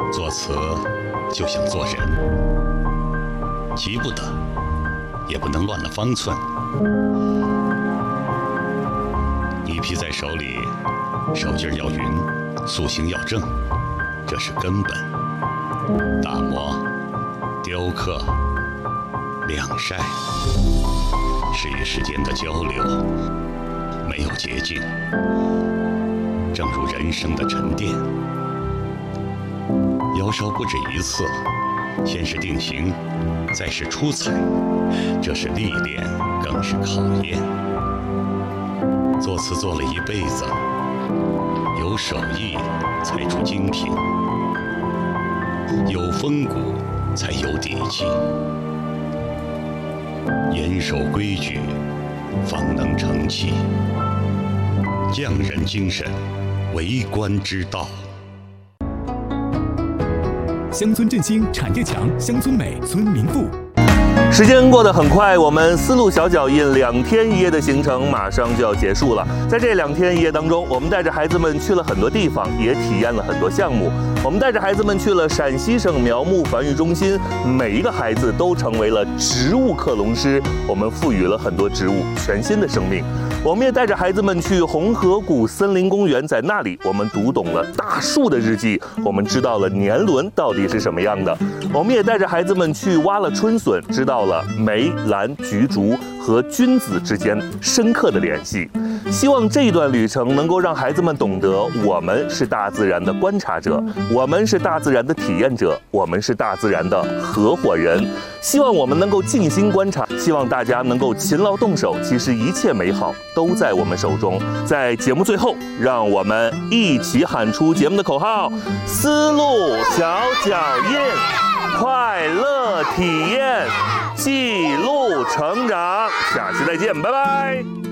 作词就像做人，急不得，也不能乱了方寸。泥皮在手里，手劲要匀，塑形要正，这是根本。打磨、雕刻、晾晒，是与时间的交流，没有捷径。正如人生的沉淀，腰烧不止一次，先是定型，再是出彩，这是历练，更是考验。作词做了一辈子，有手艺才出精品，有风骨才有底气，严守规矩，方能成器。匠人精神，为官之道。 乡村振兴，产业强，乡村美，村民富。 时间过得很快，我们丝路小脚印2天1夜的行程马上就要结束了。在这2天1夜当中，我们带着孩子们去了很多地方，也体验了很多项目。我们带着孩子们去了陕西省苗木繁育中心，每一个孩子都成为了植物克隆师，我们赋予了很多植物全新的生命。我们也带着孩子们去红河谷森林公园，在那里我们读懂了大树的日记，我们知道了年轮到底是什么样的。我们也带着孩子们去挖了春笋，知道了梅、兰、菊、竹和君子之间深刻的联系。希望这一段旅程能够让孩子们懂得，我们是大自然的观察者，我们是大自然的体验者，我们是大自然的合伙人。希望我们能够静心观察，希望大家能够勤劳动手，其实一切美好都在我们手中。在节目最后，让我们一起喊出节目的口号：丝路小脚印，快乐体验，记录成长。下期再见，拜拜。